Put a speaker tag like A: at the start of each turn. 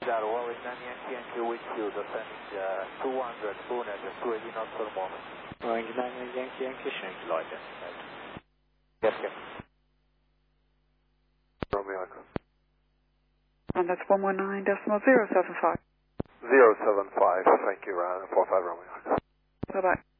A: Wellington Yankee Yankee with you, descending 200, Boonet, 280 knots or more.
B: Wellington Yankee Yankee, change light.
A: Yes, yes.
C: Romeo Echo.
D: And that's 119.075.
C: 075, thank you, 45 Romeo Echo.
D: Bye-bye.